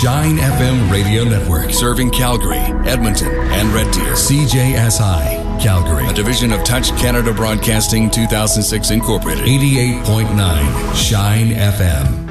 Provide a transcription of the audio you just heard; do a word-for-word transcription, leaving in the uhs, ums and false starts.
Shine F M Radio Network, serving Calgary, Edmonton, and Red Deer. C J S I, Calgary, a division of Touch Canada Broadcasting two thousand six Incorporated. eighty-eight point nine Shine F M.